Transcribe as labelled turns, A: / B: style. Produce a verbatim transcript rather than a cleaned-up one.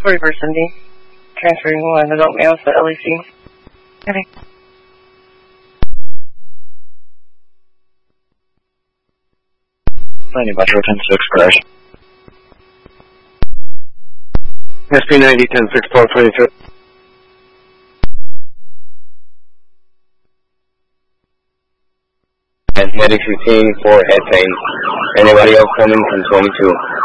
A: forty-first Sunday. Transferring one adult male to L A C. Okay.
B: ninety Metro ten six crash.
C: S P ninety ten six twelve twenty-two.
D: And medic fifteen for ethane. Anybody else coming from twenty-two?